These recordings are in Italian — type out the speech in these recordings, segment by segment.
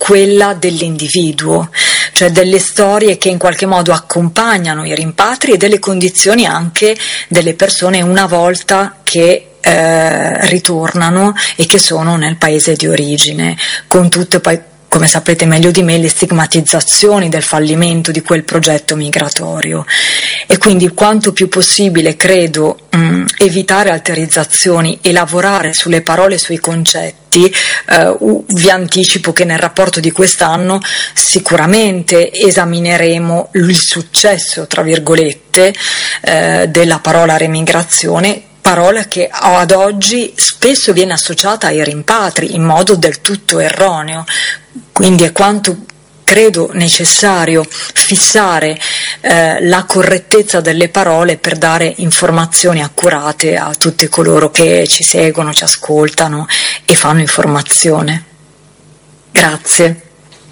quella dell'individuo, cioè delle storie che in qualche modo accompagnano i rimpatri e delle condizioni anche delle persone una volta che ritornano e che sono nel paese di origine, con tutte poi, come sapete meglio di me, le stigmatizzazioni del fallimento di quel progetto migratorio. E quindi quanto più possibile credo evitare alterizzazioni e lavorare sulle parole e sui concetti. Vi anticipo che nel rapporto di quest'anno sicuramente esamineremo il successo, tra virgolette, della parola remigrazione, parola che ad oggi spesso viene associata ai rimpatri in modo del tutto erroneo. Quindi è quanto credo necessario fissare la correttezza delle parole per dare informazioni accurate a tutti coloro che ci seguono, ci ascoltano e fanno informazione. Grazie.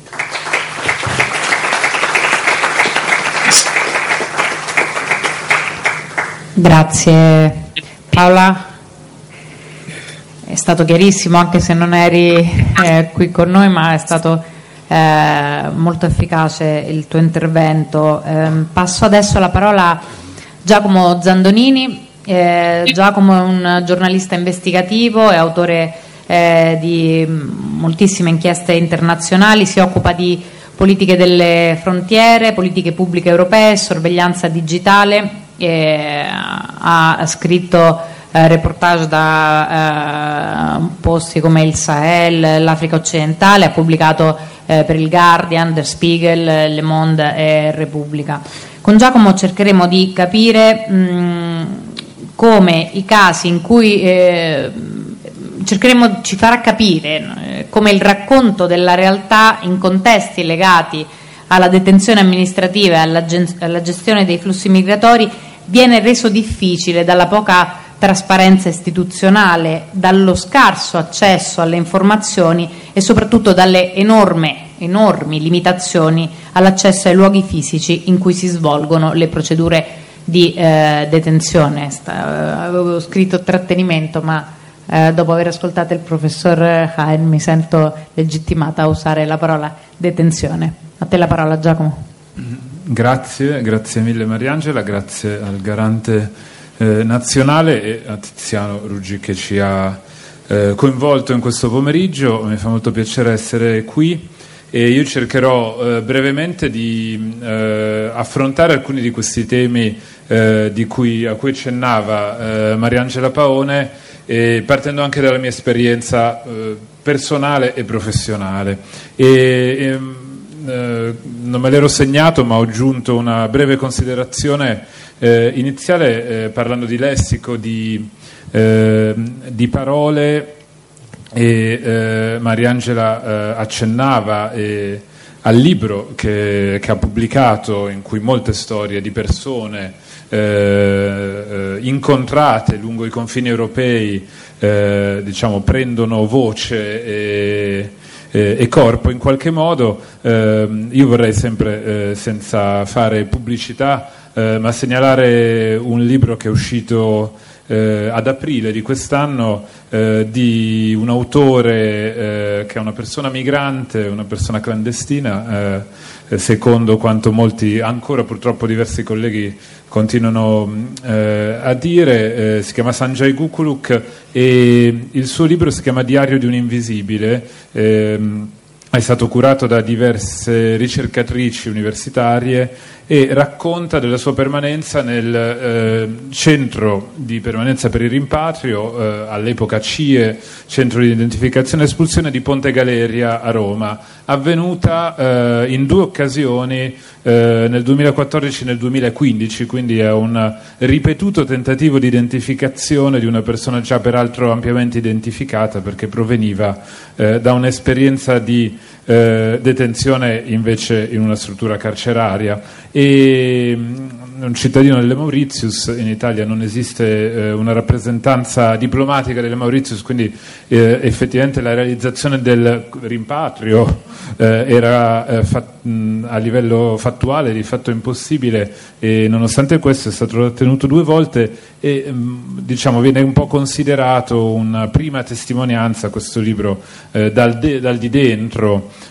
Grazie Paola, è stato chiarissimo anche se non eri qui con noi, ma è stato molto efficace il tuo intervento. Passo adesso la parola a Giacomo Zandonini. Giacomo è un giornalista investigativo, è autore di moltissime inchieste internazionali, si occupa di politiche delle frontiere, politiche pubbliche europee, sorveglianza digitale. Ha scritto reportage da posti come il Sahel, l'Africa occidentale, ha pubblicato per il Guardian, Der Spiegel, Le Monde e Repubblica. Con Giacomo cercheremo di capire come i casi in cui ci farà capire come il racconto della realtà in contesti legati alla detenzione amministrativa e alla gestione dei flussi migratori viene reso difficile dalla poca trasparenza istituzionale, dallo scarso accesso alle informazioni e soprattutto dalle enormi limitazioni all'accesso ai luoghi fisici in cui si svolgono le procedure di detenzione. Avevo scritto trattenimento, ma dopo aver ascoltato il professor Haen mi sento legittimata a usare la parola detenzione. A te la parola, Giacomo. Grazie mille Mariangela, grazie al Garante nazionale e a Tiziano Ruggi che ci ha coinvolto in questo pomeriggio. Mi fa molto piacere essere qui e io cercherò brevemente di affrontare alcuni di questi temi a cui accennava Mariangela Paone, partendo anche dalla mia esperienza personale e professionale. Non me l'ero segnato, ma ho aggiunto una breve considerazione iniziale parlando di lessico, di parole, e Mariangela accennava al libro che ha pubblicato, in cui molte storie di persone incontrate lungo i confini europei prendono voce e corpo in qualche modo. Io vorrei sempre, senza fare pubblicità, ma segnalare un libro che è uscito ad aprile di quest'anno di un autore che è una persona migrante, una persona clandestina, secondo quanto molti, ancora purtroppo diversi colleghi continuano a dire. Si chiama Sanjay Gukuluk e il suo libro si chiama Diario di un invisibile. È stato curato da diverse ricercatrici universitarie e racconta della sua permanenza nel centro di permanenza per il rimpatrio, all'epoca CIE, centro di identificazione e espulsione di Ponte Galeria a Roma, avvenuta in due occasioni, nel 2014 e nel 2015, quindi è un ripetuto tentativo di identificazione di una persona già peraltro ampiamente identificata, perché proveniva da un'esperienza di detenzione invece in una struttura carceraria. E un cittadino delle Mauritius, in Italia non esiste una rappresentanza diplomatica delle Mauritius, quindi effettivamente la realizzazione del rimpatrio era a livello fattuale di fatto impossibile, e nonostante questo è stato ottenuto 2 volte e viene un po' considerato una prima testimonianza, questo libro, dal di dentro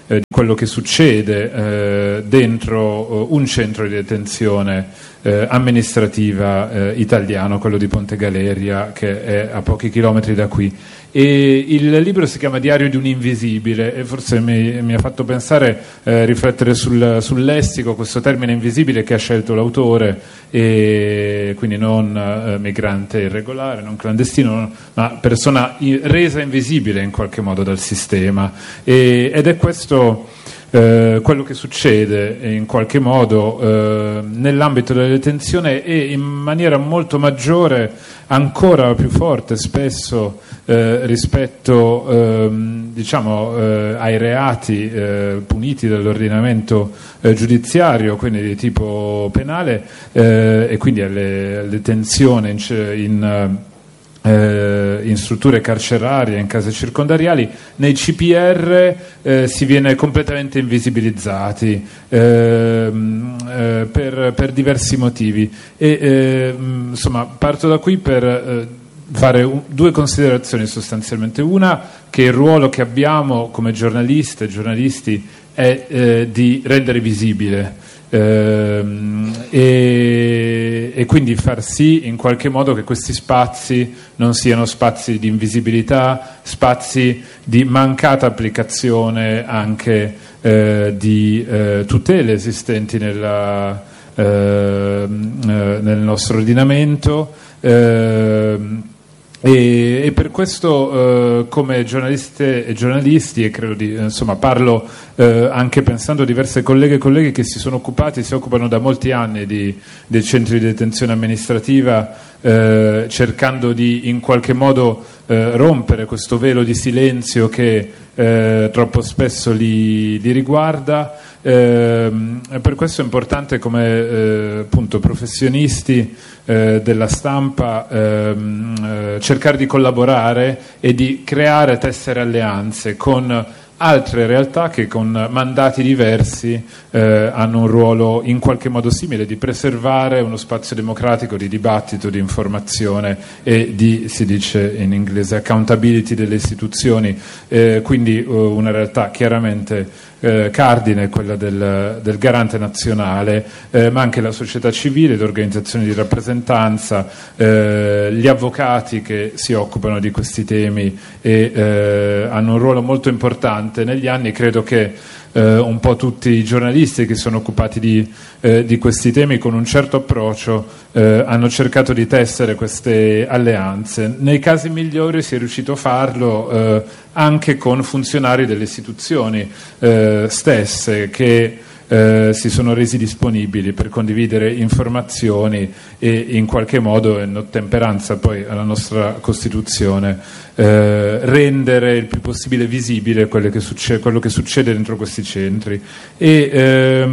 di quello che succede dentro un centro di detenzione amministrativa italiano, quello di Ponte Galeria, che è a pochi chilometri da qui. E il libro si chiama Diario di un invisibile, e forse mi ha fatto pensare, riflettere sul lessico, questo termine invisibile che ha scelto l'autore, e quindi non migrante irregolare, non clandestino, ma persona resa invisibile in qualche modo dal sistema, ed è questo quello che succede in qualche modo nell'ambito della detenzione, e in maniera molto maggiore, ancora più forte spesso rispetto diciamo ai reati puniti dall'ordinamento giudiziario, quindi di tipo penale, e quindi alle detenzione in strutture carcerarie, in case circondariali. Nei CPR si viene completamente invisibilizzati per diversi motivi, e insomma parto da qui per fare due considerazioni sostanzialmente. Una, che il ruolo che abbiamo come giornaliste e giornalisti è di rendere visibile e quindi far sì in qualche modo che questi spazi non siano spazi di invisibilità, spazi di mancata applicazione anche di tutele esistenti nel nostro ordinamento, e per questo come giornaliste e giornalisti, e credo insomma parlo anche pensando a diverse colleghe e colleghi che si occupano da molti anni dei centri di detenzione amministrativa, cercando di in qualche modo rompere questo velo di silenzio che troppo spesso li riguarda. Per questo è importante come appunto professionisti della stampa cercare di collaborare e di creare tessere alleanze con altre realtà che con mandati diversi hanno un ruolo in qualche modo simile, di preservare uno spazio democratico di dibattito, di informazione e di, si dice in inglese, accountability delle istituzioni, quindi una realtà chiaramente cardine, quella del garante nazionale, ma anche la società civile, le organizzazioni di rappresentanza, gli avvocati che si occupano di questi temi e hanno un ruolo molto importante negli anni. Credo che un po' tutti i giornalisti che sono occupati di questi temi con un certo approccio hanno cercato di tessere queste alleanze. Nei casi migliori si è riuscito a farlo anche con funzionari delle istituzioni stesse che si sono resi disponibili per condividere informazioni e in qualche modo, in ottemperanza poi alla nostra Costituzione, rendere il più possibile visibile quello che succede dentro questi centri. E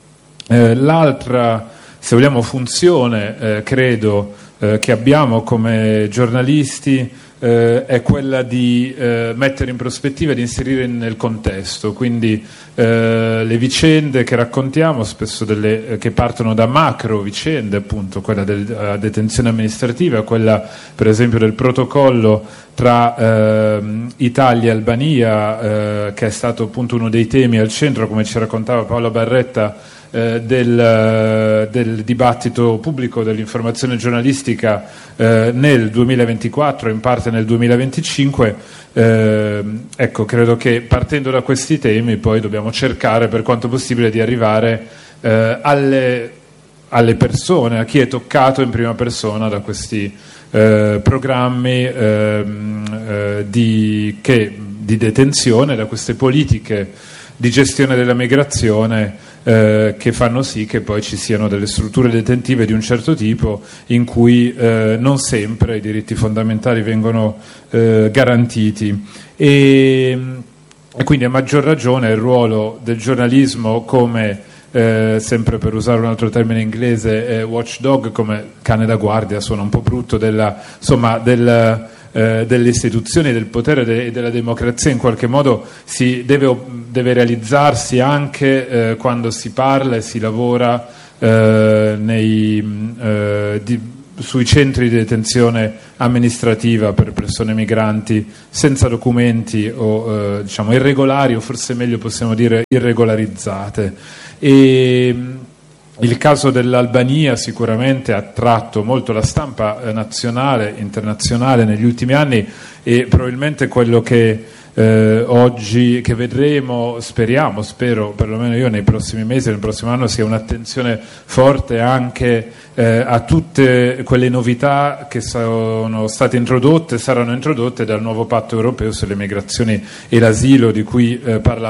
l'altra, se vogliamo, funzione credo che abbiamo come giornalisti è quella di mettere in prospettiva e di inserire nel contesto, quindi le vicende che raccontiamo, spesso che partono da macro vicende, appunto quella della detenzione amministrativa, quella per esempio del protocollo tra Italia e Albania, che è stato appunto uno dei temi al centro, come ci raccontava Paola Barretta, del dibattito pubblico, dell'informazione giornalistica nel 2024 e in parte nel 2025. Ecco, credo che partendo da questi temi poi dobbiamo cercare per quanto possibile di arrivare alle persone, a chi è toccato in prima persona da questi programmi di detenzione, da queste politiche di gestione della migrazione che fanno sì che poi ci siano delle strutture detentive di un certo tipo in cui non sempre i diritti fondamentali vengono garantiti, e quindi a maggior ragione il ruolo del giornalismo come sempre per usare un altro termine inglese, watchdog, come cane da guardia, suona un po' brutto, delle istituzioni, del potere e della democrazia, in qualche modo si deve realizzarsi anche quando si parla e si lavora sui centri di detenzione amministrativa per persone migranti senza documenti o diciamo irregolari, o forse meglio possiamo dire irregolarizzate. E il caso dell'Albania sicuramente ha attratto molto la stampa nazionale, internazionale negli ultimi anni, e probabilmente quello che oggi che vedremo, spero perlomeno io nei prossimi mesi, nel prossimo anno, sia un'attenzione forte anche a tutte quelle novità che saranno introdotte dal nuovo patto europeo sulle migrazioni e l'asilo, di cui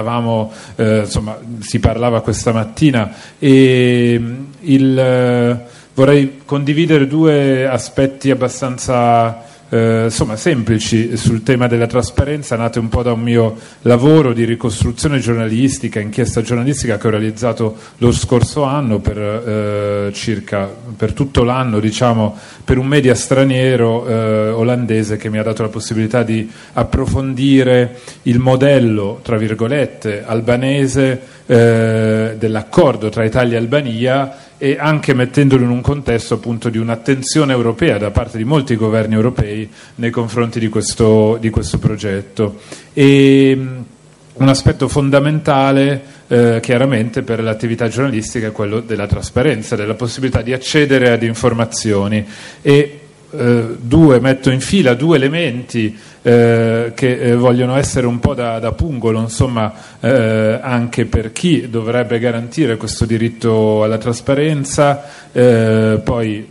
si parlava questa mattina. E vorrei condividere due aspetti abbastanza semplici sul tema della trasparenza, nate un po' da un mio lavoro di ricostruzione giornalistica, inchiesta giornalistica che ho realizzato lo scorso anno per tutto l'anno, diciamo, per un media straniero olandese, che mi ha dato la possibilità di approfondire il modello, tra virgolette, albanese dell'accordo tra Italia e Albania, e anche mettendolo in un contesto appunto di un'attenzione europea da parte di molti governi europei nei confronti di questo progetto. E un aspetto fondamentale chiaramente per l'attività giornalistica è quello della trasparenza, della possibilità di accedere ad informazioni, e metto in fila due elementi che vogliono essere un po' da pungolo, insomma, anche per chi dovrebbe garantire questo diritto alla trasparenza, che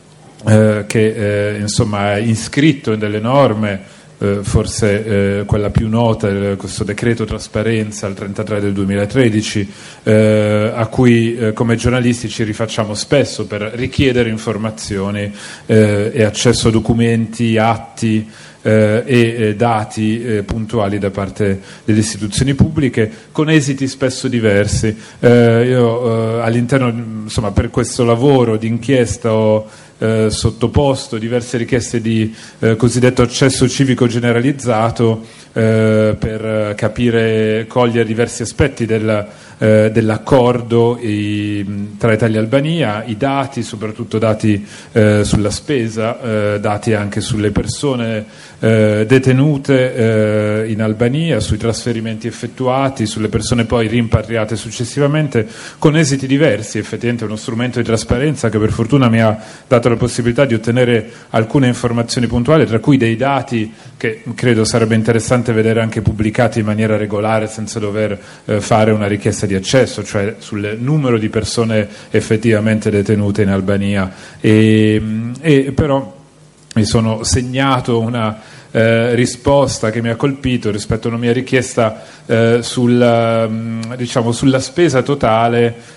insomma è iscritto in delle norme, forse quella più nota, questo decreto trasparenza, il 33 del 2013, a cui come giornalisti ci rifacciamo spesso per richiedere informazioni e accesso a documenti, atti e dati puntuali da parte delle istituzioni pubbliche, con esiti spesso diversi. Io all'interno, insomma, per questo lavoro di inchiesta ho sottoposto diverse richieste di cosiddetto accesso civico generalizzato per cogliere diversi aspetti dell'accordo tra Italia e Albania, i dati, soprattutto dati sulla spesa, dati anche sulle persone detenute in Albania, sui trasferimenti effettuati, sulle persone poi rimpatriate successivamente, con esiti diversi. Effettivamente è uno strumento di trasparenza che per fortuna mi ha dato la possibilità di ottenere alcune informazioni puntuali, tra cui dei dati che credo sarebbe interessante vedere anche pubblicati in maniera regolare, senza dover fare una richiesta di accesso, cioè sul numero di persone effettivamente detenute in Albania. E però mi sono segnato una risposta che mi ha colpito rispetto a una mia richiesta sulla spesa totale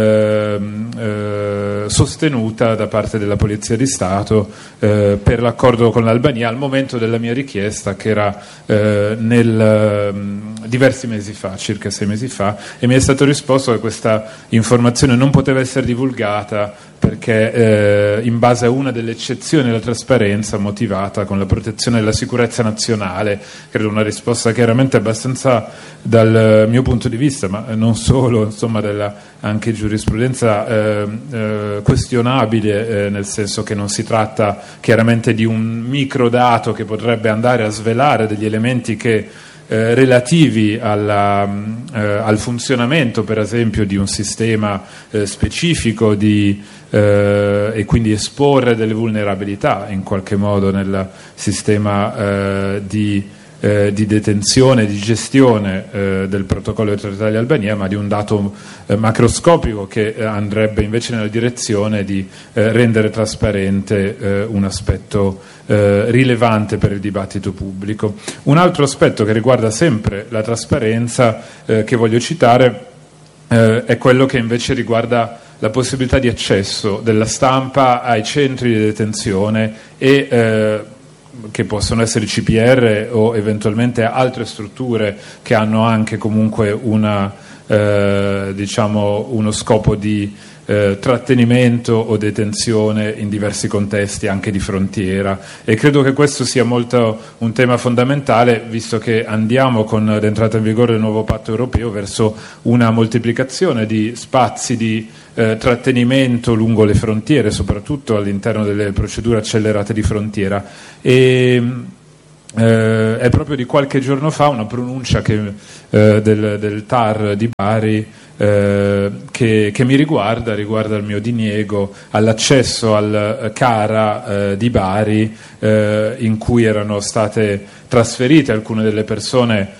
sostenuta da parte della Polizia di Stato per l'accordo con l'Albania al momento della mia richiesta, che era diversi mesi fa, circa 6 mesi fa, e mi è stato risposto che questa informazione non poteva essere divulgata perché in base a una delle eccezioni alla trasparenza motivata con la protezione della sicurezza nazionale. Credo una risposta chiaramente abbastanza, dal mio punto di vista, ma non solo, insomma, della anche giurisprudenza questionabile, nel senso che non si tratta chiaramente di un microdato che potrebbe andare a svelare degli elementi che relativi al funzionamento, per esempio, di un sistema specifico e quindi esporre delle vulnerabilità in qualche modo nel sistema di detenzione, di gestione del protocollo tra Italia e Albania, ma di un dato macroscopico che andrebbe invece nella direzione di rendere trasparente un aspetto rilevante per il dibattito pubblico. Un altro aspetto che riguarda sempre la trasparenza che voglio citare è quello che invece riguarda la possibilità di accesso della stampa ai centri di detenzione e che possono essere CPR o eventualmente altre strutture che hanno anche comunque una diciamo uno scopo di trattenimento o detenzione in diversi contesti anche di frontiera, e credo che questo sia molto un tema fondamentale, visto che andiamo con l'entrata in vigore del nuovo patto europeo verso una moltiplicazione di spazi di trattenimento lungo le frontiere, soprattutto all'interno delle procedure accelerate di frontiera. E è proprio di qualche giorno fa una pronuncia del TAR di Bari che mi riguarda il mio diniego all'accesso al CARA di Bari, in cui erano state trasferite alcune delle persone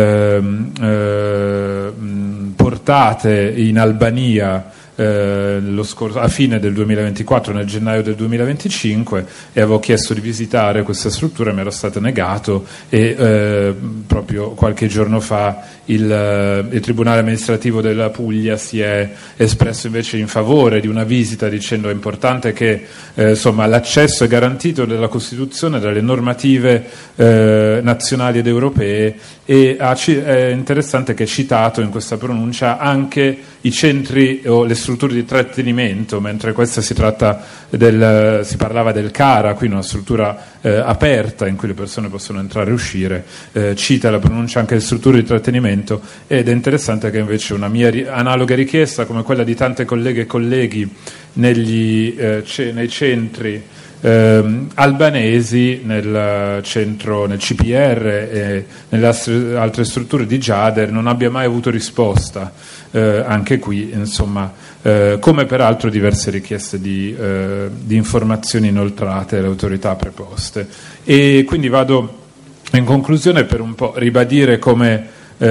portate in Albania a fine del 2024, nel gennaio del 2025, e avevo chiesto di visitare questa struttura, mi era stato negato, e proprio qualche giorno fa il Tribunale amministrativo della Puglia si è espresso invece in favore di una visita, dicendo è importante che insomma, l'accesso è garantito dalla Costituzione, dalle normative nazionali ed europee, e è interessante che è citato in questa pronuncia anche i centri o le strutture di trattenimento, mentre questa si parlava del CARA, quindi una struttura aperta in cui le persone possono entrare e uscire. Cita la pronuncia anche le strutture di trattenimento, ed è interessante che invece una mia analoga richiesta, come quella di tante colleghe e colleghi nei centri albanesi, nel CPR e nelle altre strutture di Giader, non abbia mai avuto risposta. Anche qui, insomma, come peraltro diverse richieste di informazioni inoltrate alle autorità preposte. E quindi vado in conclusione per un po' ribadire come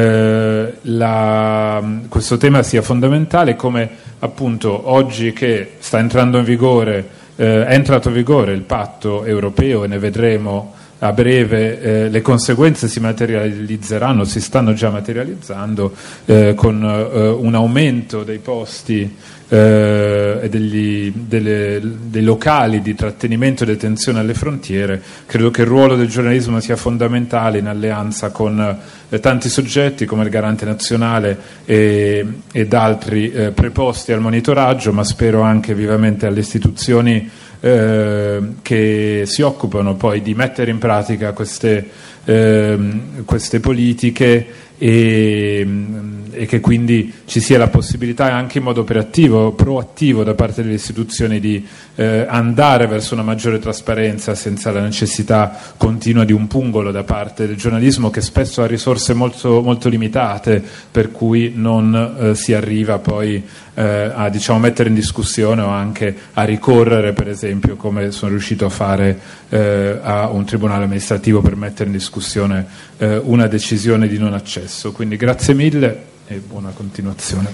questo tema sia fondamentale, come appunto oggi che è entrato in vigore il patto europeo, e ne vedremo a breve le conseguenze si materializzeranno, si stanno già materializzando, con un aumento dei posti e dei locali di trattenimento e detenzione alle frontiere. Credo che il ruolo del giornalismo sia fondamentale, in alleanza con tanti soggetti come il Garante Nazionale ed altri preposti al monitoraggio, ma spero anche vivamente alle istituzioni che si occupano poi di mettere in pratica queste politiche, e che quindi ci sia la possibilità anche in modo proattivo da parte delle istituzioni di andare verso una maggiore trasparenza, senza la necessità continua di un pungolo da parte del giornalismo, che spesso ha risorse molto, molto limitate, per cui non si arriva poi a mettere in discussione o anche a ricorrere, per esempio, come sono riuscito a fare a un tribunale amministrativo per mettere in discussione una decisione di non accesso. Quindi grazie mille e buona continuazione.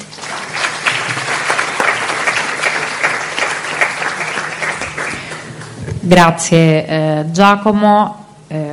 Grazie Giacomo.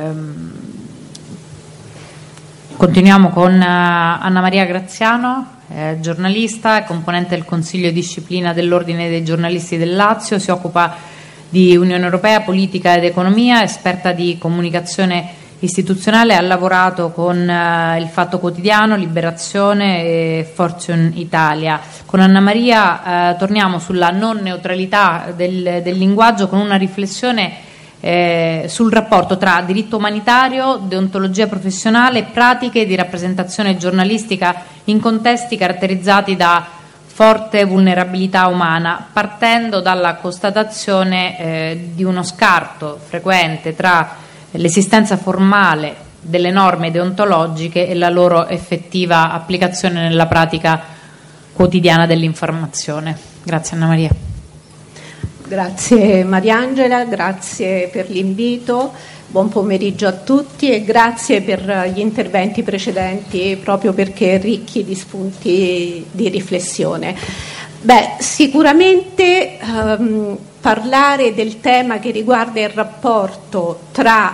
Continuiamo con Anna Maria Graziano, giornalista e componente del Consiglio di Disciplina dell'Ordine dei Giornalisti del Lazio, si occupa di Unione Europea, politica ed economia, esperta di comunicazione istituzionale, ha lavorato con il Fatto Quotidiano, Liberazione e Fortune Italia. Con Anna Maria torniamo sulla non neutralità del linguaggio, con una riflessione sul rapporto tra diritto umanitario, deontologia professionale e pratiche di rappresentazione giornalistica in contesti caratterizzati da forte vulnerabilità umana, partendo dalla constatazione di uno scarto frequente tra l'esistenza formale delle norme deontologiche e la loro effettiva applicazione nella pratica quotidiana dell'informazione. Grazie Anna Maria. Grazie Mariangela, grazie per l'invito, buon pomeriggio a tutti e grazie per gli interventi precedenti, proprio perché ricchi di spunti di riflessione. Sicuramente parlare del tema che riguarda il rapporto tra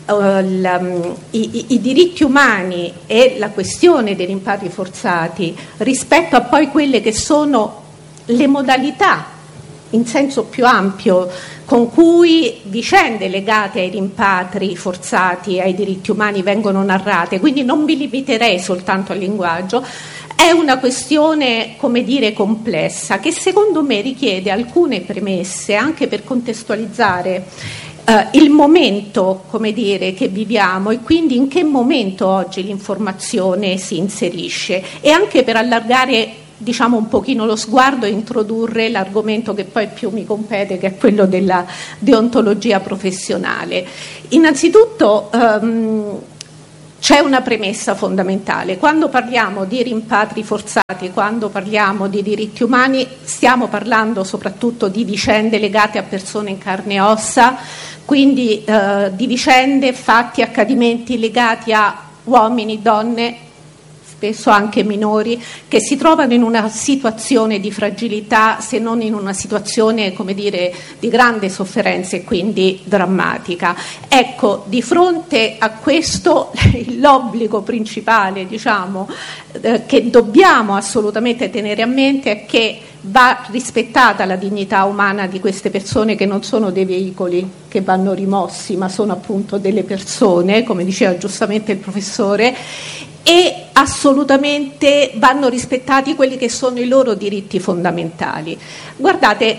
i diritti umani e la questione dei rimpatri forzati rispetto a poi quelle che sono le modalità in senso più ampio con cui vicende legate ai rimpatri forzati e ai diritti umani vengono narrate, quindi non mi limiterei soltanto al linguaggio, È una questione, come dire, complessa, che secondo me richiede alcune premesse anche per contestualizzare il momento, come dire, che viviamo e quindi in che momento oggi l'informazione si inserisce, e anche per allargare, diciamo, un pochino lo sguardo e introdurre l'argomento che poi più mi compete, che è quello della deontologia professionale. Innanzitutto c'è una premessa fondamentale: quando parliamo di rimpatri forzati, quando parliamo di diritti umani, stiamo parlando soprattutto di vicende legate a persone in carne e ossa, quindi di vicende, fatti, accadimenti legati a uomini, donne, spesso anche minori, che si trovano in una situazione di fragilità, se non in una situazione, come dire, di grande sofferenza e quindi drammatica. Ecco, di fronte a questo l'obbligo principale, diciamo, che dobbiamo assolutamente tenere a mente è che va rispettata la dignità umana di queste persone, che non sono dei veicoli che vanno rimossi, ma sono appunto delle persone, come diceva giustamente il professore, e assolutamente vanno rispettati quelli che sono i loro diritti fondamentali. Guardate,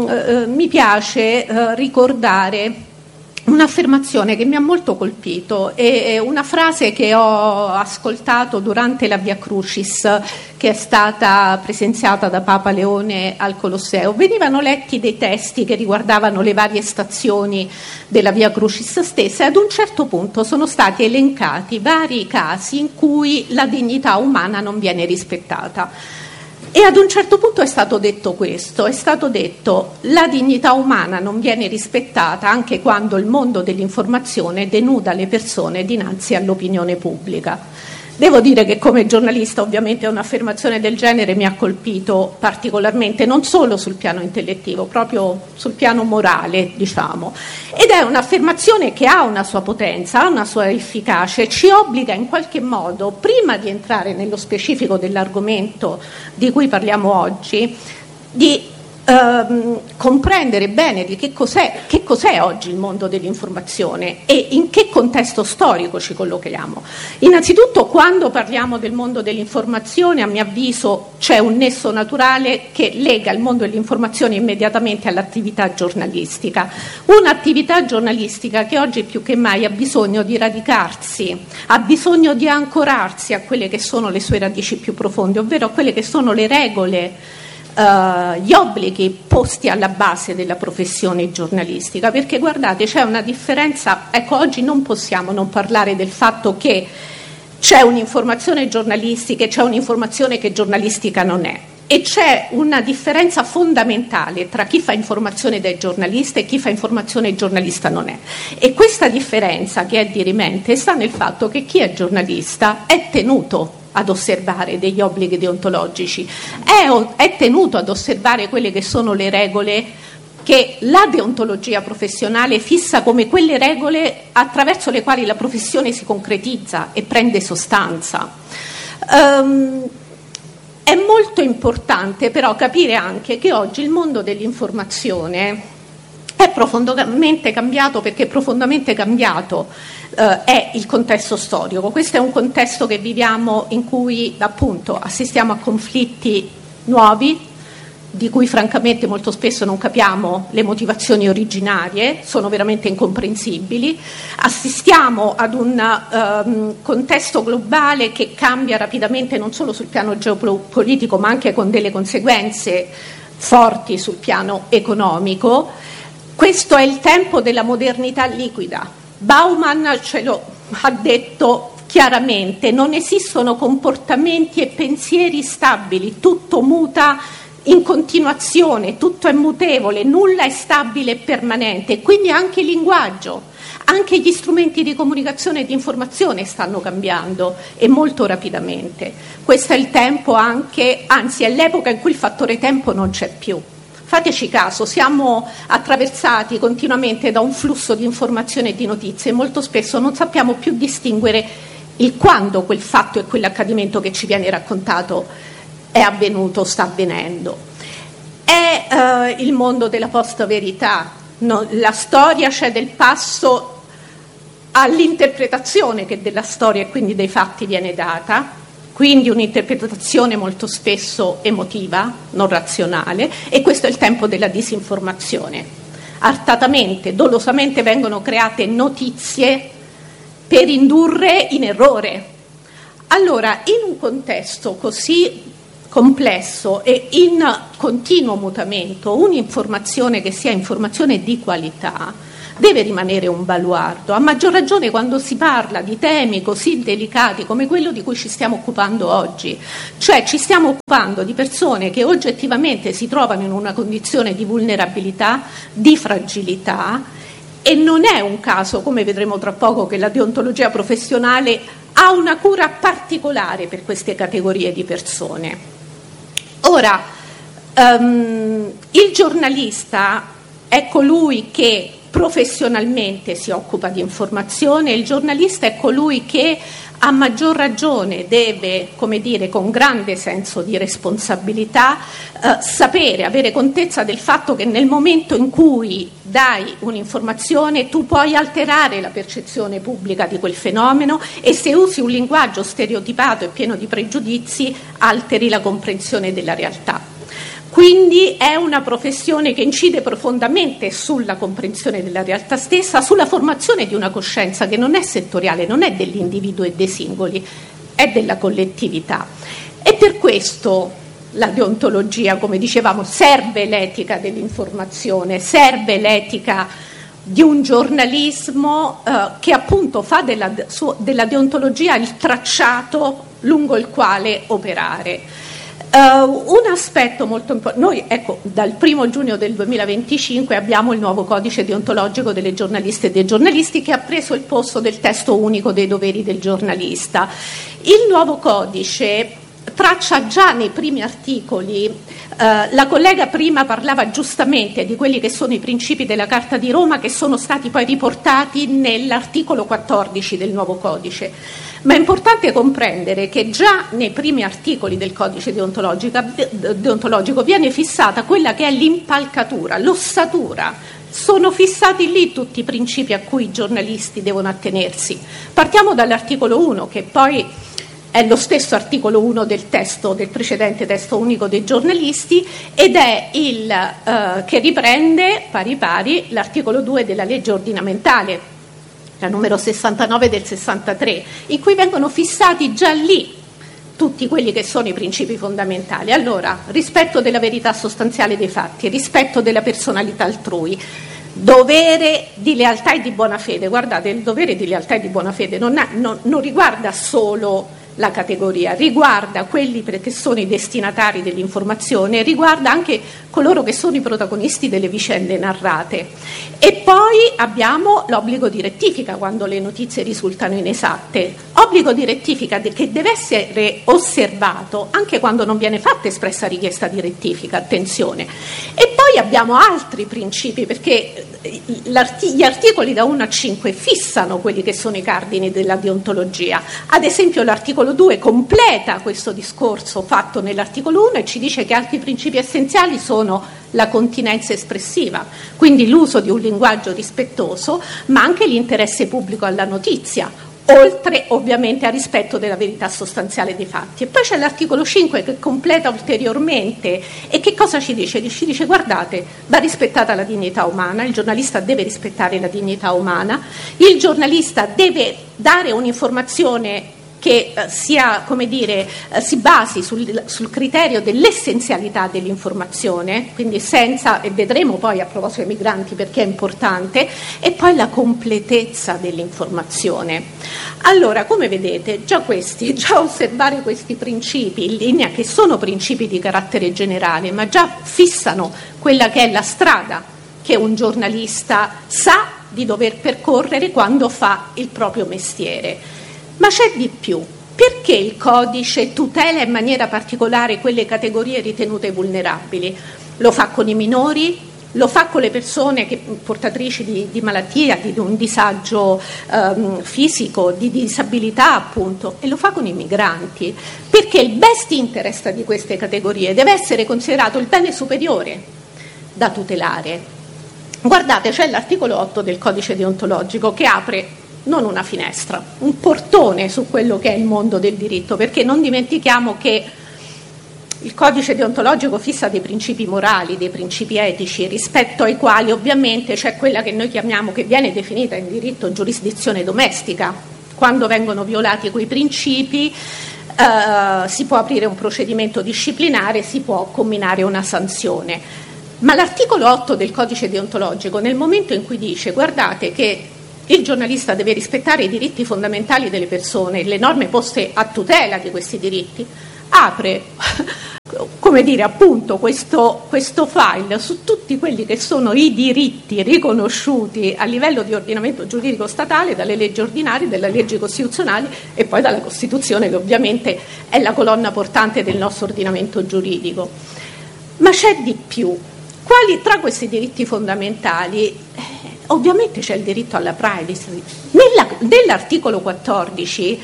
mi piace ricordare un'affermazione che mi ha molto colpito, è una frase che ho ascoltato durante la Via Crucis, che è stata presenziata da Papa Leone al Colosseo. Venivano letti dei testi che riguardavano le varie stazioni della Via Crucis stessa, e ad un certo punto sono stati elencati vari casi in cui la dignità umana non viene rispettata. E ad un certo punto è stato detto questo, è stato detto: la dignità umana non viene rispettata anche quando il mondo dell'informazione denuda le persone dinanzi all'opinione pubblica. Devo dire che come giornalista ovviamente un'affermazione del genere mi ha colpito particolarmente, non solo sul piano intellettivo, proprio sul piano morale, diciamo. Ed è un'affermazione che ha una sua potenza, ha una sua efficacia e ci obbliga in qualche modo, prima di entrare nello specifico dell'argomento di cui parliamo oggi, di comprendere bene di che cos'è oggi il mondo dell'informazione e in che contesto storico ci collochiamo. Innanzitutto, quando parliamo del mondo dell'informazione, a mio avviso c'è un nesso naturale che lega il mondo dell'informazione immediatamente all'attività giornalistica, un'attività giornalistica che oggi più che mai ha bisogno di radicarsi, ha bisogno di ancorarsi a quelle che sono le sue radici più profonde, ovvero a quelle che sono le regole, gli obblighi posti alla base della professione giornalistica, perché guardate, c'è una differenza. Ecco, oggi non possiamo non parlare del fatto che c'è un'informazione giornalistica e c'è un'informazione che giornalistica non è, e c'è una differenza fondamentale tra chi fa informazione ed è giornalista e chi fa informazione e giornalista non è, e questa differenza, che è dirimente, sta nel fatto che chi è giornalista è tenuto ad osservare degli obblighi deontologici, è tenuto ad osservare quelle che sono le regole che la deontologia professionale fissa come quelle regole attraverso le quali la professione si concretizza e prende sostanza. È molto importante però capire anche che oggi il mondo dell'informazione è profondamente cambiato, perché profondamente cambiato è il contesto storico. Questo è un contesto che viviamo, in cui appunto assistiamo a conflitti nuovi, di cui francamente molto spesso non capiamo le motivazioni originarie, sono veramente incomprensibili. Assistiamo ad un contesto globale che cambia rapidamente, non solo sul piano geopolitico, ma anche con delle conseguenze forti sul piano economico. Questo è il tempo della modernità liquida. Bauman ce lo ha detto chiaramente: non esistono comportamenti e pensieri stabili, tutto muta in continuazione, tutto è mutevole, nulla è stabile e permanente, quindi anche il linguaggio, anche gli strumenti di comunicazione e di informazione stanno cambiando, e molto rapidamente. Questo è il tempo anche, anzi è l'epoca in cui il fattore tempo non c'è più. Fateci caso, siamo attraversati continuamente da un flusso di informazione e di notizie, e molto spesso non sappiamo più distinguere il quando quel fatto e quell'accadimento che ci viene raccontato è avvenuto, sta avvenendo. È il mondo della post-verità. La storia cede il passo all'interpretazione che della storia e quindi dei fatti viene data. quindi un'interpretazione molto spesso emotiva, non razionale, e questo è il tempo della disinformazione. Artatamente, dolosamente vengono create notizie per indurre in errore. Allora, in un contesto così complesso e in continuo mutamento, un'informazione che sia informazione di qualità deve rimanere un baluardo, a maggior ragione quando si parla di temi così delicati come quello di cui ci stiamo occupando oggi, cioè ci stiamo occupando di persone che oggettivamente si trovano in una condizione di vulnerabilità, di fragilità, e non è un caso, come vedremo tra poco, che la deontologia professionale ha una cura particolare per queste categorie di persone. Ora, il giornalista è colui che professionalmente si occupa di informazione, il giornalista è colui che a maggior ragione deve, come dire, con grande senso di responsabilità, sapere, avere contezza del fatto che nel momento in cui dai un'informazione tu puoi alterare la percezione pubblica di quel fenomeno, e se usi un linguaggio stereotipato e pieno di pregiudizi alteri la comprensione della realtà. Quindi è una professione che incide profondamente sulla comprensione della realtà stessa, sulla formazione di una coscienza che non è settoriale, non è dell'individuo e dei singoli, è della collettività. E per questo la deontologia, come dicevamo, serve l'etica dell'informazione, serve l'etica di un giornalismo che appunto fa della deontologia il tracciato lungo il quale operare. Un aspetto molto importante, noi dal 1 giugno del 2025 abbiamo il nuovo codice deontologico delle giornaliste e dei giornalisti che ha preso il posto del testo unico dei doveri del giornalista. Il nuovo codice traccia già nei primi articoli, la collega prima parlava giustamente di quelli che sono i principi della Carta di Roma, che sono stati poi riportati nell'articolo 14 del nuovo codice. Ma è importante comprendere che già nei primi articoli del codice deontologico viene fissata quella che è l'impalcatura, l'ossatura. Sono fissati lì tutti i principi a cui i giornalisti devono attenersi. Partiamo dall'articolo 1, che poi è lo stesso articolo 1 del testo, del precedente testo unico dei giornalisti, ed è il che riprende pari pari l'articolo 2 della legge ordinamentale, la numero 69 del 63, in cui vengono fissati già lì tutti quelli che sono i principi fondamentali. Allora, rispetto della verità sostanziale dei fatti, rispetto della personalità altrui, dovere di lealtà e di buona fede. Guardate, il dovere di lealtà e di buona fede non riguarda solo la categoria, riguarda quelli che sono i destinatari dell'informazione, riguarda anche coloro che sono i protagonisti delle vicende narrate. E poi abbiamo l'obbligo di rettifica quando le notizie risultano inesatte, obbligo di rettifica che deve essere osservato anche quando non viene fatta espressa richiesta di rettifica, attenzione. E poi abbiamo altri principi, perché gli articoli da 1 a 5 fissano quelli che sono i cardini della deontologia. Ad esempio l'articolo 2 completa questo discorso fatto nell'articolo 1 e ci dice che altri principi essenziali sono la continenza espressiva, quindi l'uso di un linguaggio rispettoso, ma anche l'interesse pubblico alla notizia, oltre ovviamente al rispetto della verità sostanziale dei fatti. E poi c'è l'articolo 5 che completa ulteriormente, e che cosa ci dice? Ci dice: guardate, va rispettata la dignità umana, il giornalista deve rispettare la dignità umana, il giornalista deve dare un'informazione che sia, come dire, si basi sul criterio dell'essenzialità dell'informazione, quindi senza, e vedremo poi a proposito dei migranti perché è importante, e poi la completezza dell'informazione. Allora, come vedete, già osservare questi principi in linea, che sono principi di carattere generale, ma già fissano quella che è la strada che un giornalista sa di dover percorrere quando fa il proprio mestiere. Ma c'è di più. Perché il codice tutela in maniera particolare quelle categorie ritenute vulnerabili? Lo fa con i minori, lo fa con le persone portatrici di malattia, di un disagio fisico, di disabilità appunto, e lo fa con i migranti, perché il best interest di queste categorie deve essere considerato il bene superiore da tutelare. Guardate, c'è l'articolo 8 del codice deontologico che apre non una finestra, un portone su quello che è il mondo del diritto, perché non dimentichiamo che il codice deontologico fissa dei principi morali, dei principi etici, rispetto ai quali ovviamente c'è quella che noi chiamiamo, che viene definita in diritto, giurisdizione domestica. Quando vengono violati quei principi si può aprire un procedimento disciplinare, si può comminare una sanzione. Ma l'articolo 8 del codice deontologico, nel momento in cui dice guardate che il giornalista deve rispettare i diritti fondamentali delle persone, le norme poste a tutela di questi diritti, apre come dire appunto questo file su tutti quelli che sono i diritti riconosciuti a livello di ordinamento giuridico statale dalle leggi ordinarie, dalle leggi costituzionali e poi dalla Costituzione, che ovviamente è la colonna portante del nostro ordinamento giuridico. Ma c'è di più. Quali tra questi diritti fondamentali? Ovviamente c'è il diritto alla privacy. Nell'articolo 14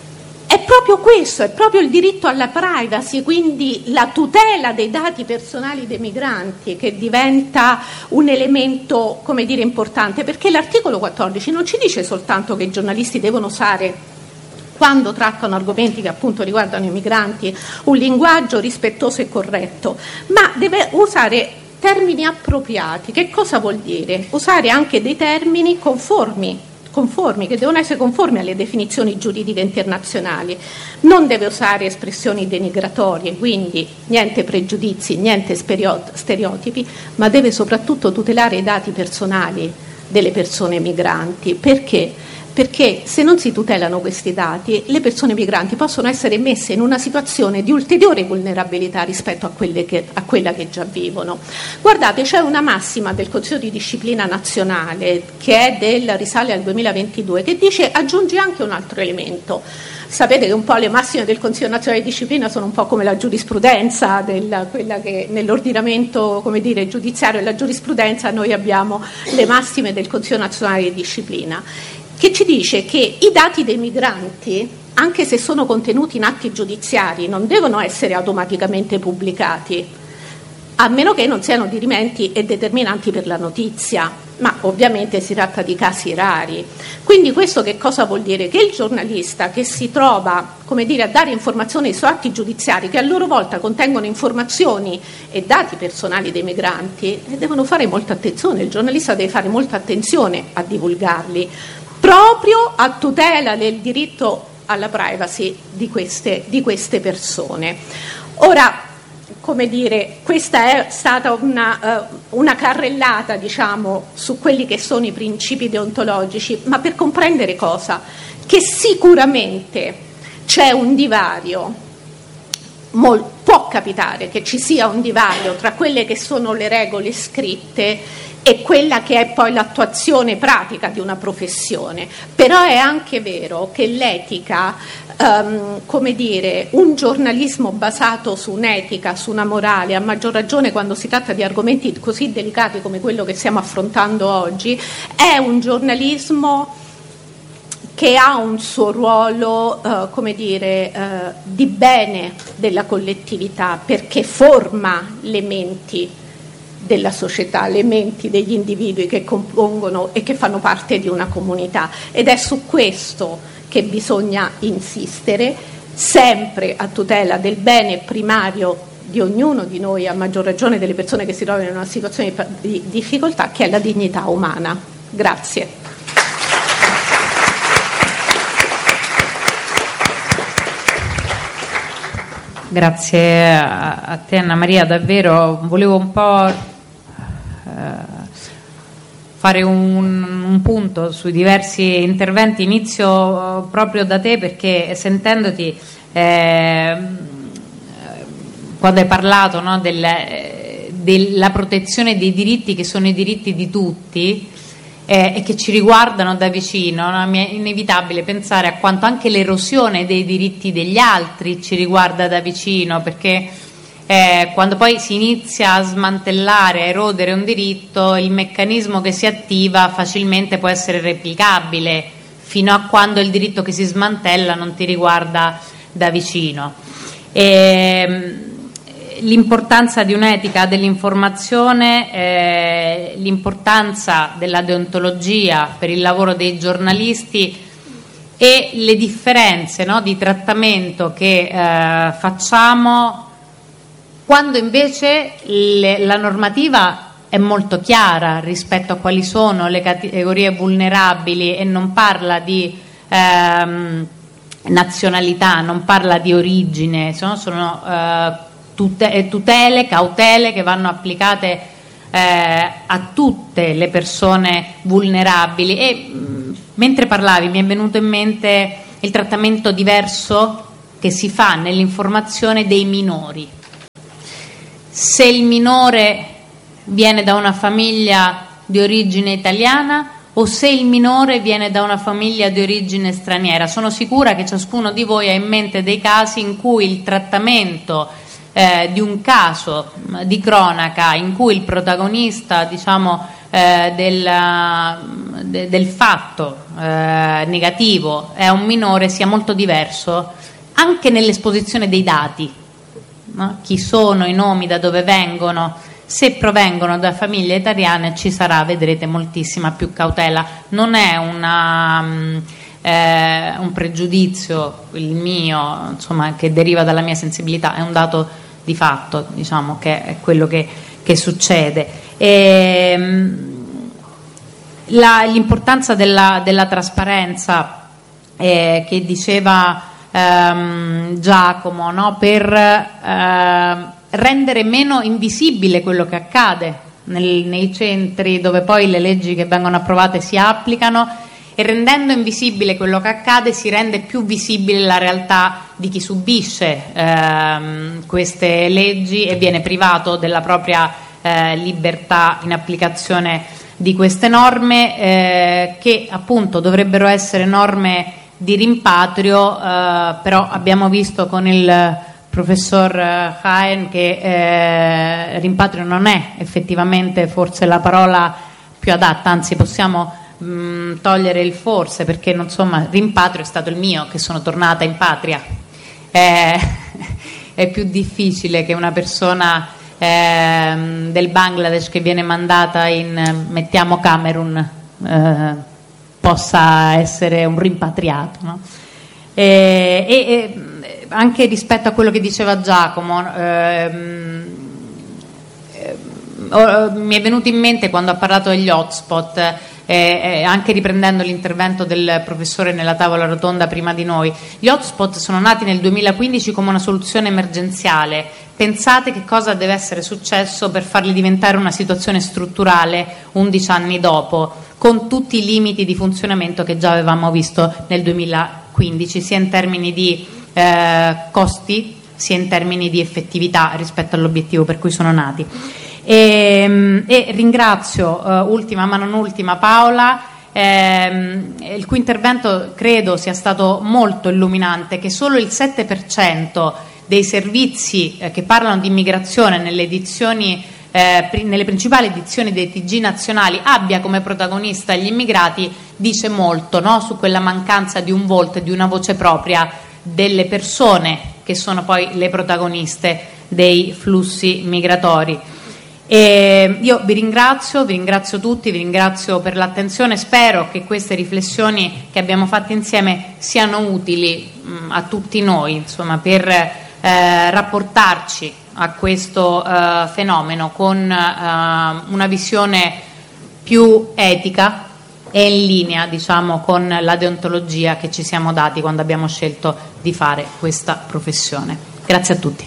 è proprio questo, è proprio il diritto alla privacy, quindi la tutela dei dati personali dei migranti, che diventa un elemento, come dire, importante, perché l'articolo 14 non ci dice soltanto che i giornalisti devono usare, quando trattano argomenti che appunto riguardano i migranti, un linguaggio rispettoso e corretto, ma deve usare termini appropriati. Che cosa vuol dire? Usare anche dei termini conformi, che devono essere conformi alle definizioni giuridiche internazionali. Non deve usare espressioni denigratorie, quindi niente pregiudizi, niente stereotipi, ma deve soprattutto tutelare i dati personali delle persone migranti. Perché? Perché se non si tutelano questi dati, le persone migranti possono essere messe in una situazione di ulteriore vulnerabilità rispetto a quella che già vivono. Guardate, c'è una massima del Consiglio di Disciplina Nazionale, che è risale al 2022, che dice, aggiungi anche un altro elemento. Sapete che un po' le massime del Consiglio Nazionale di Disciplina sono un po' come la giurisprudenza, quella che nell'ordinamento, come dire, giudiziario e la giurisprudenza noi abbiamo le massime del Consiglio Nazionale di Disciplina, che ci dice che i dati dei migranti, anche se sono contenuti in atti giudiziari, non devono essere automaticamente pubblicati, a meno che non siano dirimenti e determinanti per la notizia, ma ovviamente si tratta di casi rari. Quindi questo che cosa vuol dire? Che il giornalista che si trova, come dire, a dare informazioni su atti giudiziari che a loro volta contengono informazioni e dati personali dei migranti, devono fare molta attenzione, il giornalista deve fare molta attenzione a divulgarli, proprio a tutela del diritto alla privacy di queste persone. Ora, come dire, questa è stata una carrellata, diciamo, su quelli che sono i principi deontologici, ma per comprendere cosa? Che sicuramente c'è un divario, può capitare che ci sia un divario tra quelle che sono le regole scritte e quella che è poi l'attuazione pratica di una professione. Però è anche vero che l'etica, come dire, un giornalismo basato su un'etica, su una morale, a maggior ragione quando si tratta di argomenti così delicati come quello che stiamo affrontando oggi, è un giornalismo che ha un suo ruolo, come dire, di bene della collettività, perché forma le menti della società, le menti degli individui che compongono e che fanno parte di una comunità, ed è su questo che bisogna insistere, sempre a tutela del bene primario di ognuno di noi, a maggior ragione delle persone che si trovano in una situazione di difficoltà, che è la dignità umana. Grazie. Grazie a te, Anna Maria, davvero volevo un po' fare un punto sui diversi interventi. Inizio proprio da te, perché sentendoti quando hai parlato, no, della protezione dei diritti che sono i diritti di tutti e che ci riguardano da vicino, no? Mi è inevitabile pensare a quanto anche l'erosione dei diritti degli altri ci riguarda da vicino, perché quando poi si inizia a smantellare, a erodere un diritto, il meccanismo che si attiva facilmente può essere replicabile, fino a quando il diritto che si smantella non ti riguarda da vicino. l'importanza di un'etica dell'informazione, l'importanza della deontologia per il lavoro dei giornalisti e le differenze, no, di trattamento che facciamo quando invece la normativa è molto chiara rispetto a quali sono le categorie vulnerabili e non parla di nazionalità, non parla di origine, sono tutele, cautele che vanno applicate a tutte le persone vulnerabili. E mentre parlavi mi è venuto in mente il trattamento diverso che si fa nell'informazione dei minori. Se il minore viene da una famiglia di origine italiana o se il minore viene da una famiglia di origine straniera. Sono sicura che ciascuno di voi ha in mente dei casi in cui il trattamento di un caso di cronaca in cui il protagonista, diciamo, del fatto negativo è un minore sia molto diverso anche nell'esposizione dei dati, no? Chi sono, i nomi, da dove vengono. Se provengono da famiglie italiane ci sarà, vedrete, moltissima più cautela. Non è un pregiudizio il mio, insomma, che deriva dalla mia sensibilità, è un dato di fatto, diciamo, che è quello che succede. L'importanza della trasparenza che diceva Giacomo, no? Per rendere meno invisibile quello che accade nei centri dove poi le leggi che vengono approvate si applicano, e rendendo invisibile quello che accade si rende più visibile la realtà di chi subisce queste leggi e viene privato della propria libertà in applicazione di queste norme, che appunto dovrebbero essere norme di rimpatrio, però abbiamo visto con il professor Haen che rimpatrio non è effettivamente forse la parola più adatta, anzi possiamo togliere il forse, perché insomma rimpatrio è stato il mio, che sono tornata in patria. È più difficile che una persona del Bangladesh che viene mandata in, mettiamo, Camerun, possa essere un rimpatriato, no? E anche rispetto a quello che diceva Giacomo, mi è venuto in mente quando ha parlato degli hotspot, anche riprendendo l'intervento del professore nella tavola rotonda prima di noi. Gli hotspot sono nati nel 2015 come una soluzione emergenziale. Pensate che cosa deve essere successo per farli diventare una situazione strutturale 11 anni dopo, con tutti i limiti di funzionamento che già avevamo visto nel 2015, sia in termini di costi sia in termini di effettività rispetto all'obiettivo per cui sono nati. E ringrazio ultima ma non ultima Paola, il cui intervento credo sia stato molto illuminante, che solo il 7% dei servizi che parlano di immigrazione nelle principali edizioni dei TG nazionali abbia come protagonista gli immigrati, dice molto, no? Su quella mancanza di un volto e di una voce propria delle persone che sono poi le protagoniste dei flussi migratori. Io vi ringrazio tutti, vi ringrazio per l'attenzione, spero che queste riflessioni che abbiamo fatto insieme siano utili a tutti noi, insomma, per rapportarci a questo fenomeno con una visione più etica e in linea, diciamo, con la deontologia che ci siamo dati quando abbiamo scelto di fare questa professione. Grazie a tutti.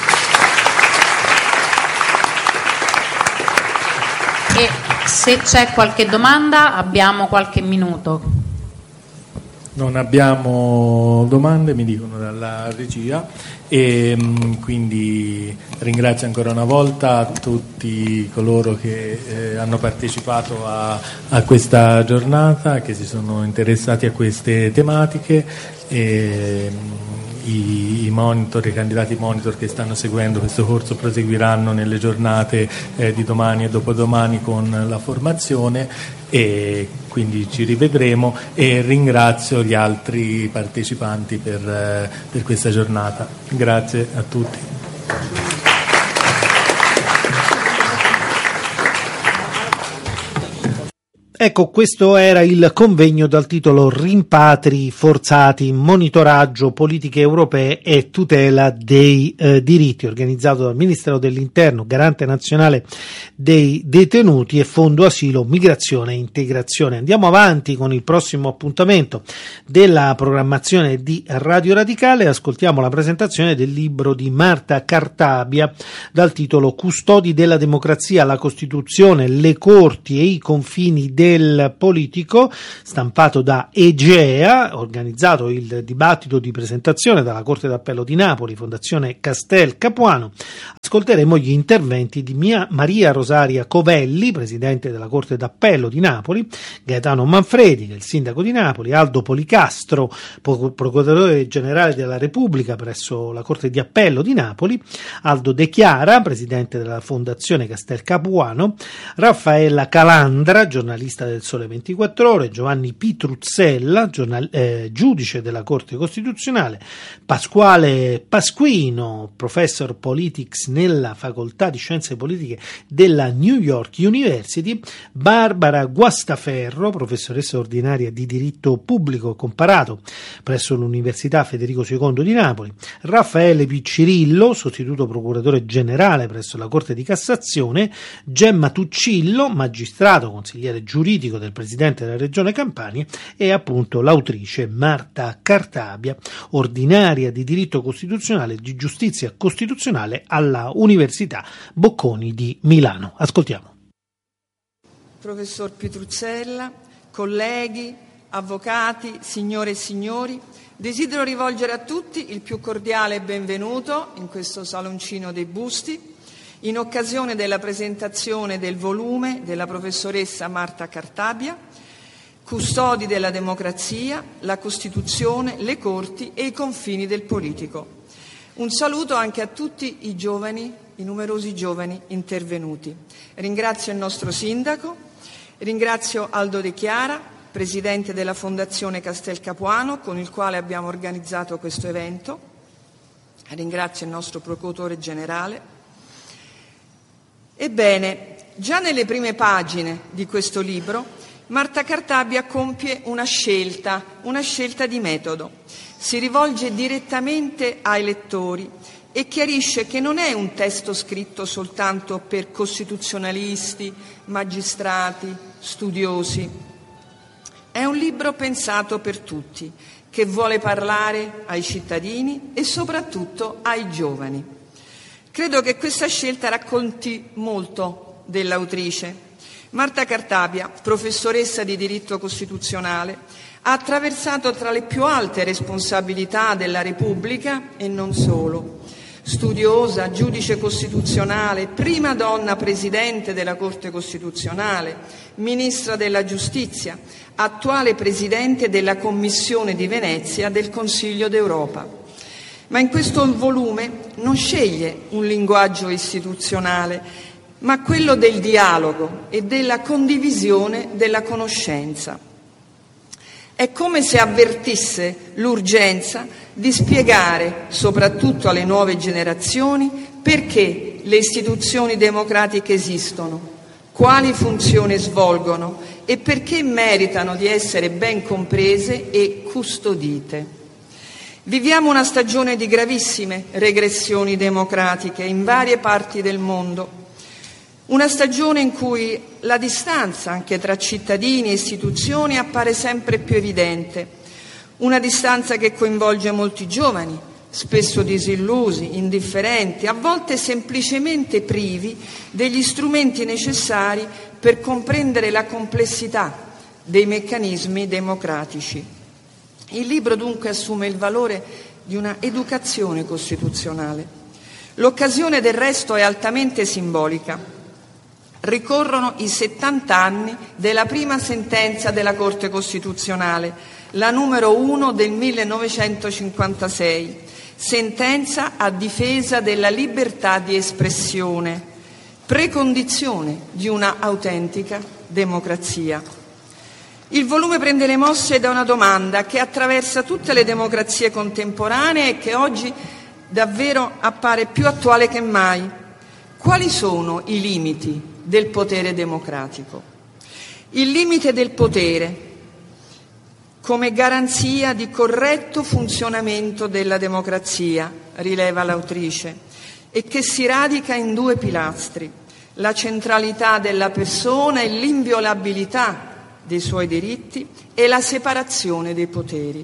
E se c'è qualche domanda abbiamo qualche minuto. Non abbiamo domande, mi dicono dalla regia, e quindi ringrazio ancora una volta tutti coloro che hanno partecipato a questa giornata, che si sono interessati a queste tematiche, e i monitor, i candidati monitor che stanno seguendo questo corso proseguiranno nelle giornate di domani e dopodomani con la formazione, e quindi ci rivedremo, e ringrazio gli altri partecipanti per questa giornata. Grazie a tutti. Ecco, questo era il convegno dal titolo Rimpatri forzati, monitoraggio, politiche europee e tutela dei diritti, organizzato dal Ministero dell'Interno, Garante Nazionale dei Detenuti e Fondo Asilo, Migrazione e Integrazione. Andiamo avanti con il prossimo appuntamento della programmazione di Radio Radicale. Ascoltiamo la presentazione del libro di Marta Cartabia dal titolo Custodi della democrazia, la Costituzione, le Corti e i confini del politico, stampato da Egea, organizzato il dibattito di presentazione dalla Corte d'Appello di Napoli, Fondazione Castel Capuano. Ascolteremo gli interventi di Maria Rosaria Covelli, Presidente della Corte d'Appello di Napoli, Gaetano Manfredi, che è il Sindaco di Napoli, Aldo Policastro, Procuratore Generale della Repubblica presso la Corte di Appello di Napoli, Aldo De Chiara, Presidente della Fondazione Castel Capuano, Raffaella Calandra, giornalista del Sole 24 Ore, Giovanni Pitruzzella, giudice della Corte Costituzionale, Pasquale Pasquino, Professor Politics nella Facoltà di Scienze Politiche della New York University, Barbara Guastaferro, professoressa ordinaria di diritto pubblico comparato presso l'Università Federico II di Napoli, Raffaele Piccirillo, sostituto procuratore generale presso la Corte di Cassazione, Gemma Tuccillo, magistrato consigliere giuridico del Presidente della Regione Campania, e appunto l'autrice Marta Cartabia, ordinaria di diritto costituzionale e di giustizia costituzionale alla Università Bocconi di Milano. Ascoltiamo. Professor Pitruzzella, colleghi, avvocati, signore e signori, desidero rivolgere a tutti il più cordiale benvenuto in questo saloncino dei busti, in occasione della presentazione del volume della professoressa Marta Cartabia, Custodi della democrazia, la Costituzione, le Corti e i confini del politico. Un saluto anche a tutti i giovani, i numerosi giovani intervenuti. Ringrazio il nostro sindaco, ringrazio Aldo De Chiara, Presidente della Fondazione Castel Capuano, con il quale abbiamo organizzato questo evento. Ringrazio il nostro Procuratore Generale. Ebbene, già nelle prime pagine di questo libro, Marta Cartabia compie una scelta di metodo. Si rivolge direttamente ai lettori e chiarisce che non è un testo scritto soltanto per costituzionalisti, magistrati, studiosi. È un libro pensato per tutti, che vuole parlare ai cittadini e soprattutto ai giovani. Credo che questa scelta racconti molto dell'autrice. Marta Cartabia, professoressa di diritto costituzionale, ha attraversato tra le più alte responsabilità della Repubblica e non solo. Studiosa, giudice costituzionale, prima donna presidente della Corte Costituzionale, ministra della Giustizia, attuale presidente della Commissione di Venezia del Consiglio d'Europa. Ma in questo volume non sceglie un linguaggio istituzionale, ma quello del dialogo e della condivisione della conoscenza. È come se avvertisse l'urgenza di spiegare, soprattutto alle nuove generazioni, perché le istituzioni democratiche esistono, quali funzioni svolgono e perché meritano di essere ben comprese e custodite. Viviamo una stagione di gravissime regressioni democratiche in varie parti del mondo, una stagione in cui la distanza anche tra cittadini e istituzioni appare sempre più evidente, una distanza che coinvolge molti giovani, spesso disillusi, indifferenti, a volte semplicemente privi degli strumenti necessari per comprendere la complessità dei meccanismi democratici. Il libro dunque assume il valore di una educazione costituzionale. L'occasione del resto è altamente simbolica. Ricorrono i 70 anni della prima sentenza della Corte Costituzionale, la numero 1 del 1956, sentenza a difesa della libertà di espressione, precondizione di una autentica democrazia. Il volume prende le mosse da una domanda che attraversa tutte le democrazie contemporanee e che oggi davvero appare più attuale che mai. Quali sono i limiti del potere democratico? Il limite del potere come garanzia di corretto funzionamento della democrazia, rileva l'autrice, e che si radica in due pilastri: la centralità della persona e l'inviolabilità dei suoi diritti e la separazione dei poteri.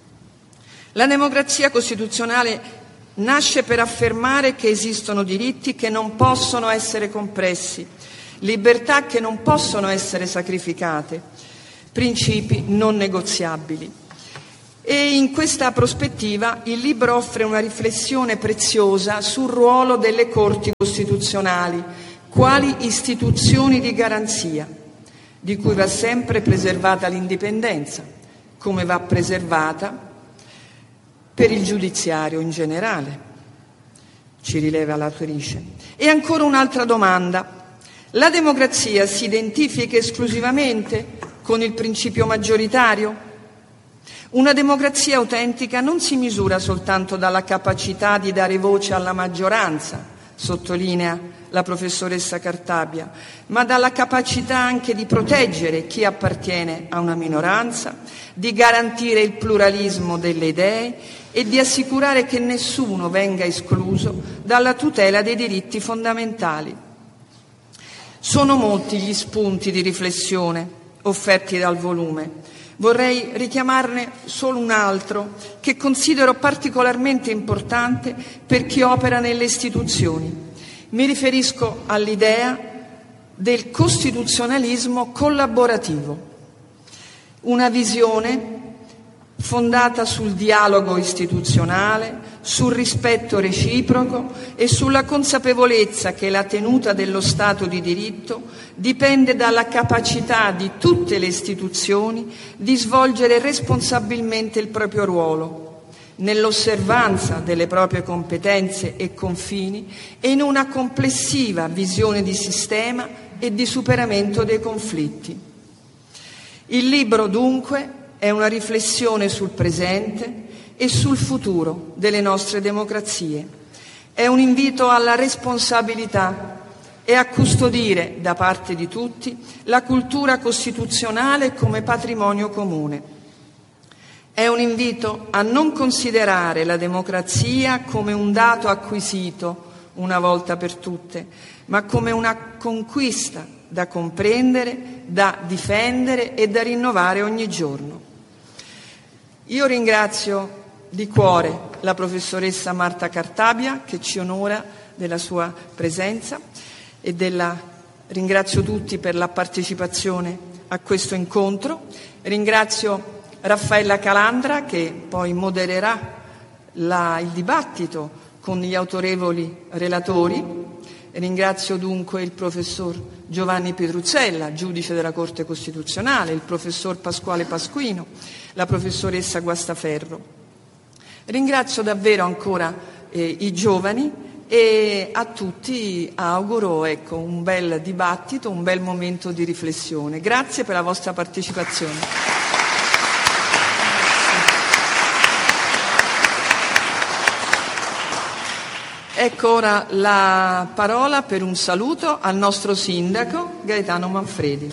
La democrazia costituzionale nasce per affermare che esistono diritti che non possono essere compressi, libertà che non possono essere sacrificate, principi non negoziabili. E in questa prospettiva il libro offre una riflessione preziosa sul ruolo delle Corti costituzionali quali istituzioni di garanzia, di cui va sempre preservata l'indipendenza, come va preservata per il giudiziario in generale, ci rileva l'autrice. E ancora un'altra domanda: la democrazia si identifica esclusivamente con il principio maggioritario? Una democrazia autentica non si misura soltanto dalla capacità di dare voce alla maggioranza, sottolinea la professoressa Cartabia, ma dalla capacità anche di proteggere chi appartiene a una minoranza, di garantire il pluralismo delle idee e di assicurare che nessuno venga escluso dalla tutela dei diritti fondamentali. Sono molti gli spunti di riflessione offerti dal volume. Vorrei richiamarne solo un altro che considero particolarmente importante per chi opera nelle istituzioni. Mi riferisco all'idea del costituzionalismo collaborativo, una visione fondata sul dialogo istituzionale, sul rispetto reciproco e sulla consapevolezza che la tenuta dello Stato di diritto dipende dalla capacità di tutte le istituzioni di svolgere responsabilmente il proprio ruolo, nell'osservanza delle proprie competenze e confini e in una complessiva visione di sistema e di superamento dei conflitti. Il libro, dunque, è una riflessione sul presente e sul futuro delle nostre democrazie. È un invito alla responsabilità e a custodire da parte di tutti la cultura costituzionale come patrimonio comune. È un invito a non considerare la democrazia come un dato acquisito una volta per tutte, ma come una conquista da comprendere, da difendere e da rinnovare ogni giorno. Io ringrazio di cuore la professoressa Marta Cartabia, che ci onora della sua presenza, e ringrazio tutti per la partecipazione a questo incontro. Ringrazio Raffaella Calandra, che poi modererà il dibattito con gli autorevoli relatori. Ringrazio dunque il professor Giovanni Petruzzella, giudice della Corte Costituzionale, il professor Pasquale Pasquino, la professoressa Guastaferro. Ringrazio davvero ancora i giovani e a tutti auguro un bel dibattito, un bel momento di riflessione. Grazie per la vostra partecipazione. Ecco ora la parola per un saluto al nostro sindaco Gaetano Manfredi.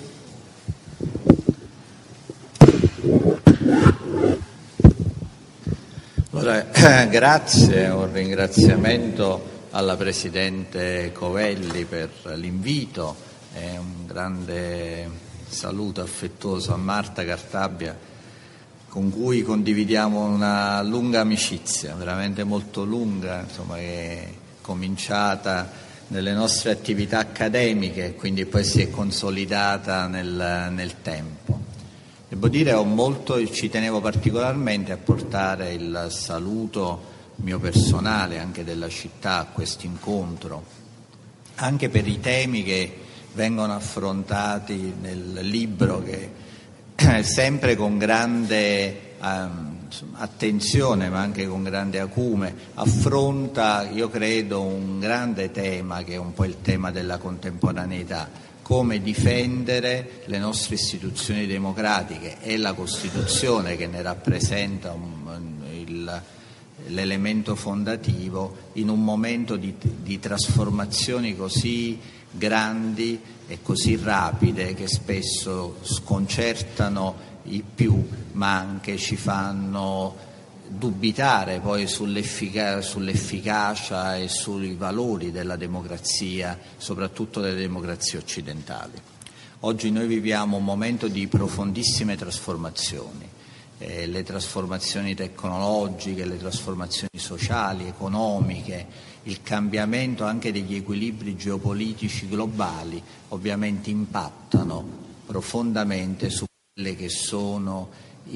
Grazie, un ringraziamento alla Presidente Covelli per l'invito e un grande saluto affettuoso a Marta Cartabia, con cui condividiamo una lunga amicizia, veramente molto lunga, che è cominciata nelle nostre attività accademiche e quindi poi si è consolidata nel tempo. Devo dire, ci tenevo particolarmente a portare il saluto mio personale, anche della città, a questo incontro, anche per i temi che vengono affrontati nel libro, che sempre con grande attenzione ma anche con grande acume affronta, io credo, un grande tema che è un po' il tema della contemporaneità: come difendere le nostre istituzioni democratiche e la Costituzione, che ne rappresenta l'elemento fondativo in un momento di trasformazioni così grandi e così rapide che spesso sconcertano i più, ma anche ci fanno dubitare poi sull'efficacia e sui valori della democrazia, soprattutto delle democrazie occidentali. Oggi noi viviamo un momento di profondissime trasformazioni, le trasformazioni tecnologiche, le trasformazioni sociali, economiche, il cambiamento anche degli equilibri geopolitici globali ovviamente impattano profondamente su quelle che sono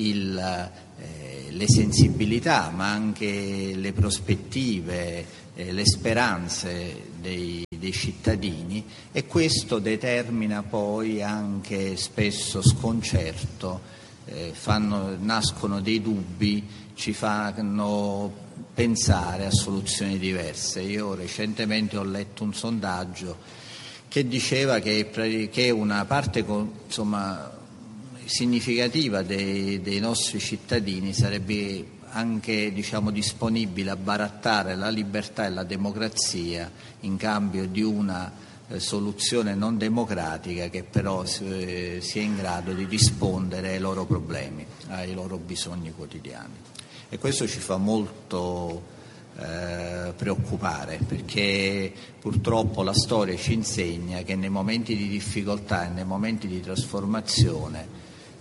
le sensibilità, ma anche le prospettive, le speranze dei cittadini, e questo determina poi anche spesso sconcerto, nascono dei dubbi, ci fanno pensare a soluzioni diverse. Io recentemente ho letto un sondaggio che diceva che una parte significativa dei nostri cittadini sarebbe anche disponibile a barattare la libertà e la democrazia in cambio di una soluzione non democratica che però sia in grado di rispondere ai loro problemi, ai loro bisogni quotidiani. E questo ci fa molto preoccupare, perché purtroppo la storia ci insegna che nei momenti di difficoltà e nei momenti di trasformazione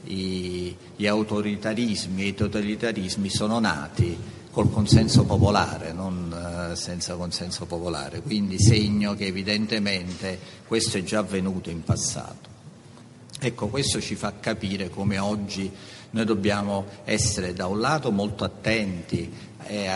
gli autoritarismi e i totalitarismi sono nati col consenso popolare, non senza consenso popolare, quindi segno che evidentemente questo è già avvenuto in passato. Ecco, questo ci fa capire come oggi noi dobbiamo essere da un lato molto attenti e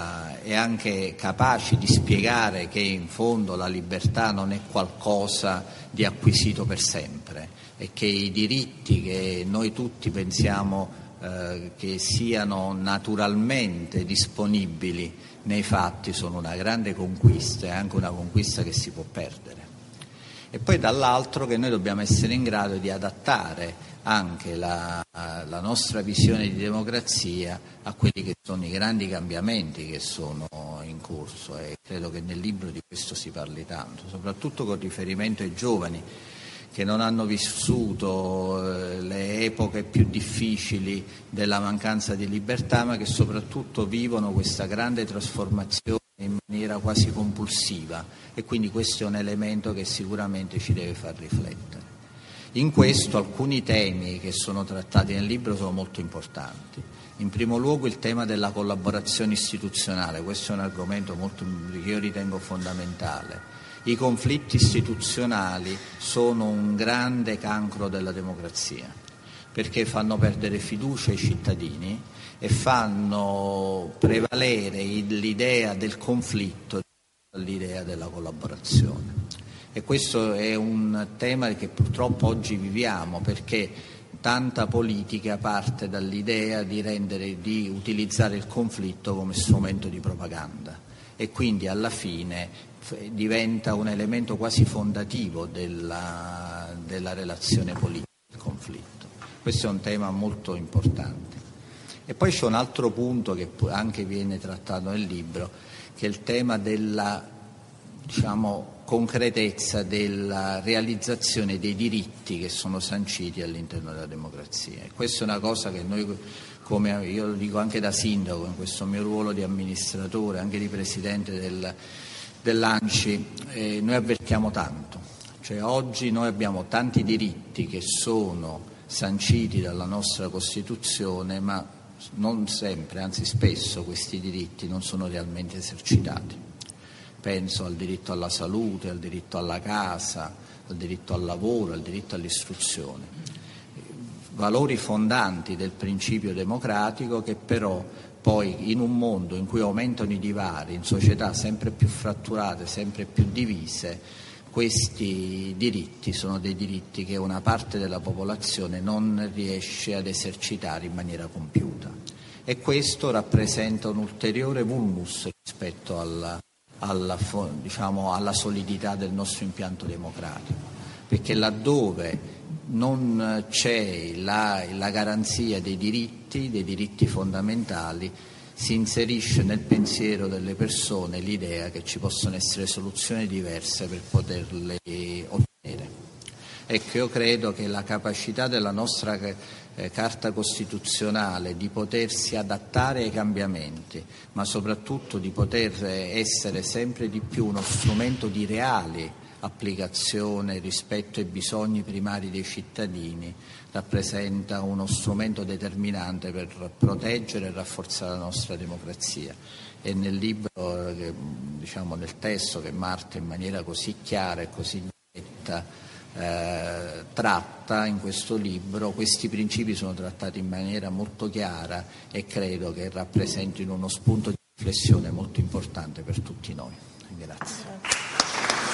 anche capaci di spiegare che in fondo la libertà non è qualcosa di acquisito per sempre e che i diritti che noi tutti pensiamo che siano naturalmente disponibili nei fatti sono una grande conquista e anche una conquista che si può perdere. E poi dall'altro che noi dobbiamo essere in grado di adattare anche la nostra visione di democrazia a quelli che sono i grandi cambiamenti che sono in corso, e credo che nel libro di questo si parli tanto, soprattutto con riferimento ai giovani che non hanno vissuto le epoche più difficili della mancanza di libertà, ma che soprattutto vivono questa grande trasformazione in maniera quasi compulsiva, e quindi questo è un elemento che sicuramente ci deve far riflettere. In questo alcuni temi che sono trattati nel libro sono molto importanti. In primo luogo il tema della collaborazione istituzionale, questo è un argomento che io ritengo fondamentale. I conflitti istituzionali sono un grande cancro della democrazia, perché fanno perdere fiducia ai cittadini e fanno prevalere l'idea del conflitto all'idea della collaborazione. E questo è un tema che purtroppo oggi viviamo, perché tanta politica parte dall'idea di utilizzare il conflitto come strumento di propaganda, e quindi alla fine diventa un elemento quasi fondativo della relazione politica, il conflitto. Questo è un tema molto importante. E poi c'è un altro punto che anche viene trattato nel libro, che è il tema della concretezza della realizzazione dei diritti che sono sanciti all'interno della democrazia. E questa è una cosa che noi, come io lo dico anche da sindaco, in questo mio ruolo di amministratore, anche di presidente dell'ANCI, noi avvertiamo tanto. Cioè oggi noi abbiamo tanti diritti che sono sanciti dalla nostra Costituzione, ma non sempre, anzi spesso questi diritti non sono realmente esercitati. Penso al diritto alla salute, al diritto alla casa, al diritto al lavoro, al diritto all'istruzione. Valori fondanti del principio democratico che però poi in un mondo in cui aumentano i divari, in società sempre più fratturate, sempre più divise, questi diritti sono dei diritti che una parte della popolazione non riesce ad esercitare in maniera compiuta. E questo rappresenta un ulteriore vulnus rispetto alla solidità del nostro impianto democratico, perché laddove non c'è la garanzia dei diritti fondamentali, si inserisce nel pensiero delle persone l'idea che ci possono essere soluzioni diverse per poterle ottenere. Ecco, io credo che la capacità della nostra Carta Costituzionale di potersi adattare ai cambiamenti, ma soprattutto di poter essere sempre di più uno strumento di reale applicazione rispetto ai bisogni primari dei cittadini, rappresenta uno strumento determinante per proteggere e rafforzare la nostra democrazia. E nel libro, diciamo nel testo che Marta in maniera così chiara e così diretta tratta in questo libro, questi principi sono trattati in maniera molto chiara e credo che rappresentino uno spunto di riflessione molto importante per tutti noi. Grazie.